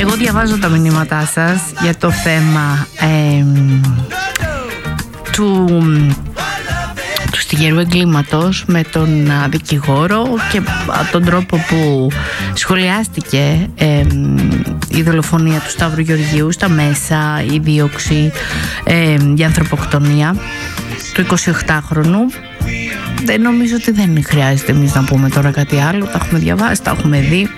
Εγώ διαβάζω τα μηνύματά σας για το θέμα του στιγερού εγκλήματος με τον δικηγόρο και τον τρόπο που σχολιάστηκε η δολοφονία του Σταύρου Γεωργίου στα μέσα, η δίωξη για ανθρωποκτονία του 28χρονου. Δεν νομίζω ότι δεν χρειάζεται εμείς να πούμε τώρα κάτι άλλο. Τα έχουμε διαβάσει, τα έχουμε δει.